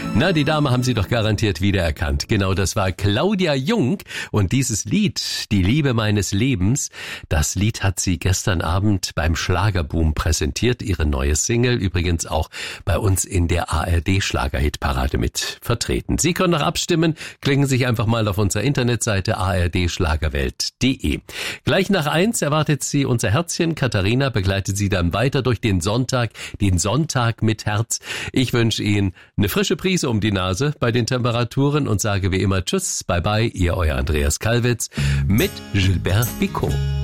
Na, die Dame haben Sie doch garantiert wiedererkannt. Genau, das war Claudia Jung. Und dieses Lied, Die Liebe meines Lebens, das Lied hat sie gestern Abend beim Schlagerboom präsentiert. Ihre neue Single, übrigens auch bei uns in der ARD-Schlagerhitparade mit vertreten. Sie können noch abstimmen. Klicken Sie sich einfach mal auf unserer Internetseite ardschlagerwelt.de. Gleich nach 1 erwartet Sie unser Herzchen. Katharina begleitet Sie dann weiter durch den Sonntag mit Herz. Ich wünsche Ihnen eine frische Prise um die Nase bei den Temperaturen und sage wie immer Tschüss, bye bye, Ihr euer Andreas Kalwitz mit Gilbert Bicot.